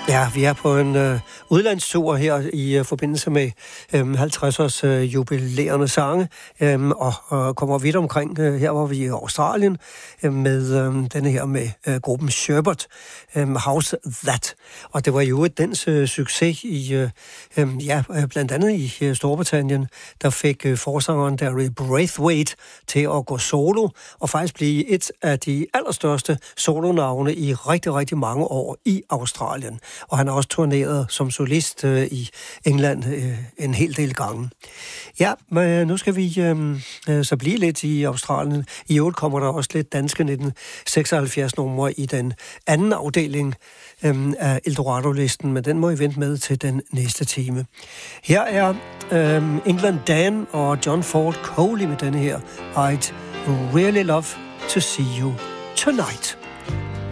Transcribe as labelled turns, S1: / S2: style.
S1: Ja, vi er på en udlandstur her i forbindelse med 50-års jubilerende sange, og kommer vidt omkring. Her var vi i Australien med denne her med gruppen Sherbet, House That. Og det var jo dens succes i, blandt andet i Storbritannien, der fik forsangeren Derry Braithwaite til at gå solo, og faktisk blive et af de allerstørste solonavne i rigtig, rigtig mange år i Australien. Og han har også turneret som solist i England en hel del gange. Ja, men nu skal vi så blive lidt i Australien. I øvrigt kommer der også lidt danske 1976-numre i den anden afdeling af Eldorado-listen, men den må I vente med til den næste time. Her er England Dan og John Ford Coley med denne her I'd really love to see you tonight.